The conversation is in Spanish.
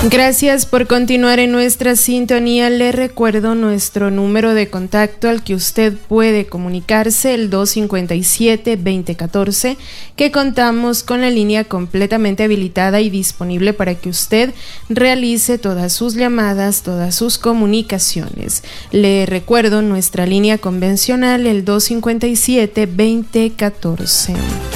Gracias por continuar en nuestra sintonía. Le recuerdo nuestro número de contacto al que usted puede comunicarse, el 257-2014, que contamos con la línea completamente habilitada y disponible para que usted realice todas sus llamadas, todas sus comunicaciones. Le recuerdo nuestra línea convencional, el 257-2014.